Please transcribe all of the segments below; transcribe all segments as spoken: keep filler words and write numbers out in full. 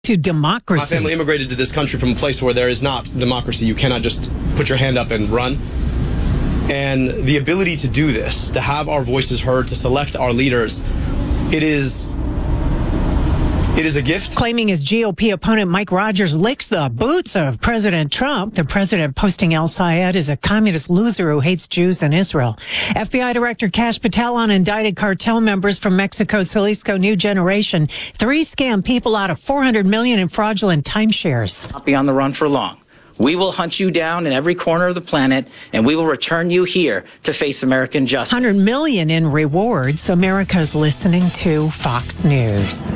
to democracy. My family immigrated to this country from a place where there is not democracy. You cannot just put your hand up and run. And the ability to do this, to have our voices heard, to select our leaders, it is... It is a gift. Claiming his G O P opponent Mike Rogers licks the boots of President Trump, the president posting El Sayed as a communist loser who hates Jews and Israel. F B I Director Kash Patel on indicted cartel members from Mexico's Jalisco New Generation. Three scam people out of four hundred million dollars in fraudulent timeshares. Not be on the run for long. We will hunt you down in every corner of the planet, and we will return you here to face American justice. one hundred million dollars in rewards. America's listening to Fox News.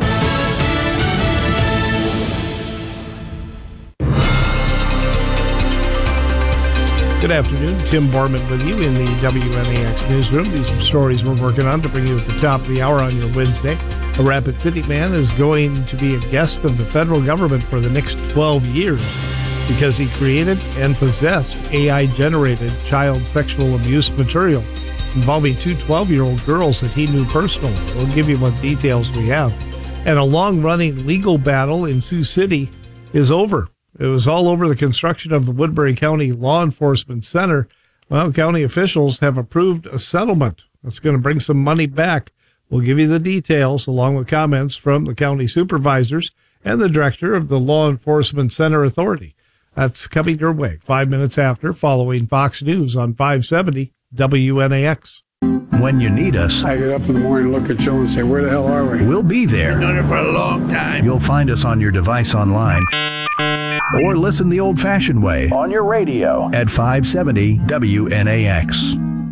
Good afternoon. Tim Borman with you in the W N A X newsroom. These are stories we're working on to bring you at the top of the hour on your Wednesday. A Rapid City man is going to be a guest of the federal government for the next twelve years because he created and possessed A I-generated child sexual abuse material involving two twelve-year-old girls that he knew personally. We'll give you what details we have. And a long-running legal battle in Sioux City is over. It was all over the construction of the Woodbury County Law Enforcement Center. Well, county officials have approved a settlement that's going to bring some money back. We'll give you the details along with comments from the county supervisors and the director of the Law Enforcement Center Authority. That's coming your way five minutes after, following Fox News on five seventy W N A X. When you need us, I get up in the morning, look at Joe and say, where the hell are we? We'll be there. We've done it for a long time. You'll find us on your device online. Or listen the old-fashioned way on your radio at five seventy W N A X.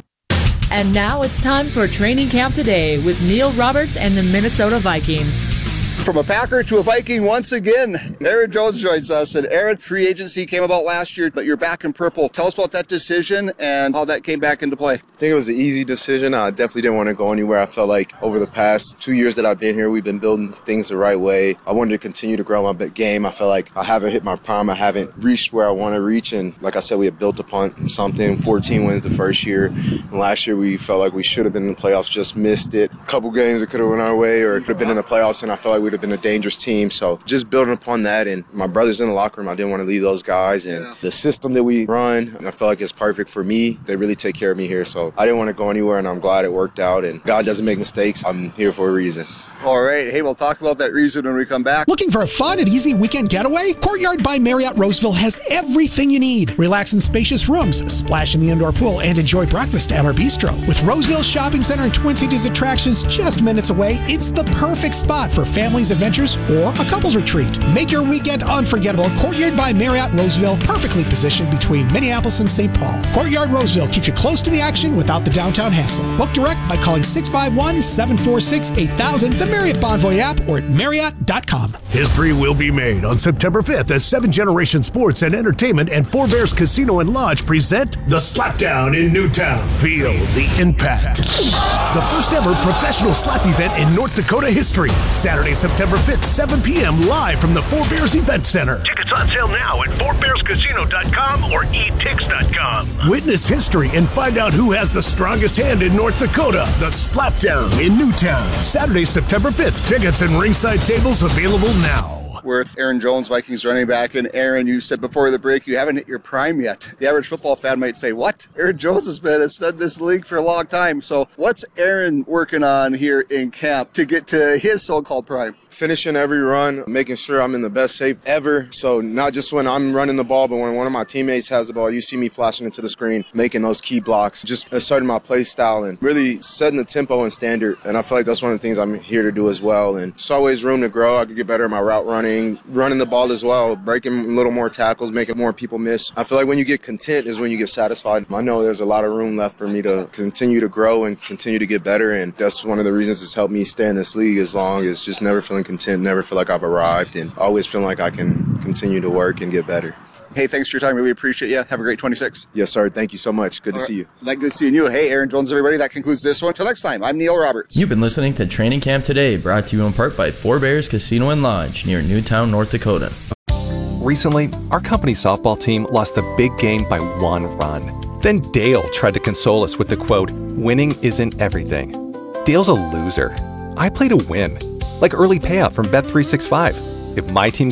And now it's time for Training Camp Today with Neil Roberts and the Minnesota Vikings. From a Packer to a Viking once again, Aaron Jones joins us. And Aaron, free agency came about last year, but you're back in purple. Tell us about that decision and how that came back into play. I think it was an easy decision. I definitely didn't want to go anywhere. I felt like over the past two years that I've been here, we've been building things the right way. I wanted to continue to grow my game. I felt like I haven't hit my prime. I haven't reached where I want to reach. And like I said, we had built upon something. fourteen wins the first year. And last year, we felt like we should have been in the playoffs, just missed it. A couple games that could have went our way or could have been in the playoffs, and I felt like we'd have been a dangerous team. So just building upon that, and my brother's in the locker room. I didn't want to leave those guys, and yeah. the system that we run, I feel like it's perfect for me. They really take care of me here, so I didn't want to go anywhere, and I'm glad it worked out. And God doesn't make mistakes. I'm here for a reason. All right. Hey, we'll talk about that reason when we come back. Looking for a fun and easy weekend getaway? Courtyard by Marriott Roseville has everything you need. Relax in spacious rooms, splash in the indoor pool, and enjoy breakfast at our bistro. With Roseville Shopping Center and Twin Cities attractions just minutes away, it's the perfect spot for families' adventures or a couple's retreat. Make your weekend unforgettable. Courtyard by Marriott Roseville, perfectly positioned between Minneapolis and Saint Paul. Courtyard Roseville keeps you close to the action without the downtown hassle. Book direct by calling six five one, seven four six, eight thousand, the Marriott Bonvoy app, or at Marriott dot com. History will be made on September fifth as Seven Generation Sports and Entertainment and Four Bears Casino and Lodge present The Slapdown in Newtown. Feel the impact. The first ever professional slap event in North Dakota history. Saturday, September fifth, seven p.m. live from the Four Bears Event Center. Tickets on sale now at four bears casino dot com or e tix dot com. Witness history and find out who has the strongest hand in North Dakota. The Slapdown in Newtown. Saturday, September fifth. Tickets and ringside tables available now. With Aaron Jones, Vikings running back. And Aaron, you said before the break you haven't hit your prime yet. The average football fan might say, what? Aaron Jones has been has done this league for a long time. So what's Aaron working on here in camp to get to his so-called prime? Finishing every run, making sure I'm in the best shape ever. So not just when I'm running the ball, but when one of my teammates has the ball, you see me flashing into the screen, making those key blocks, just asserting my play style and really setting the tempo and standard. And I feel like that's one of the things I'm here to do as well. And there's always room to grow. I could get better at my route running, running the ball as well, breaking a little more tackles, making more people miss. I feel like when you get content is when you get satisfied. I know there's a lot of room left for me to continue to grow and continue to get better. And that's one of the reasons it's helped me stay in this league as long as just never feeling content, never feel like I've arrived, and always feeling like I can continue to work and get better. Hey, thanks for your time. Really appreciate you. Have a great twenty-six. Yes, sir. Thank you so much. Good All to right. see you. Like good seeing you. Hey, Aaron Jones, everybody. That concludes this one. Till next time, I'm Neil Roberts. You've been listening to Training Camp Today, brought to you in part by Four Bears Casino and Lodge near Newtown, North Dakota. Recently, our company softball team lost the big game by one run. Then Dale tried to console us with the quote, "Winning isn't everything." Dale's a loser. I play to win. Like early payout from Bet three sixty-five. If my team